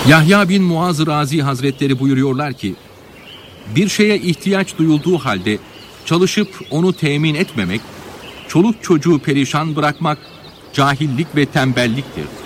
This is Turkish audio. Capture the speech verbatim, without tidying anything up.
Yahya bin Muaz Razi Hazretleri buyuruyorlar ki, bir şeye ihtiyaç duyulduğu halde çalışıp onu temin etmemek, çoluk çocuğu perişan bırakmak, cahillik ve tembelliktir.